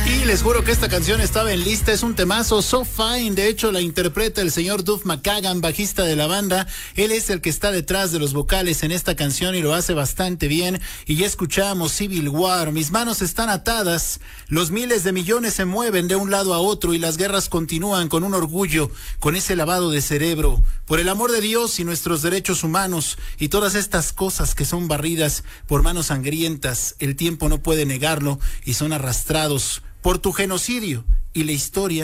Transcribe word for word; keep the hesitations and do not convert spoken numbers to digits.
Y les juro que esta canción estaba en lista, es un temazo, So Fine. De hecho, la interpreta el señor Duff McKagan, bajista de la banda. Él es el que está detrás de los vocales en esta canción y lo hace bastante bien. Y ya escuchamos Civil War, mis manos están atadas, los miles de millones se mueven de un lado a otro y las guerras continúan con un orgullo, con ese lavado de cerebro, por el amor de Dios y nuestros derechos humanos y todas estas cosas que son barridas por manos sangrientas. El tiempo no puede negarlo y son arrastrados por tu genocidio y la historia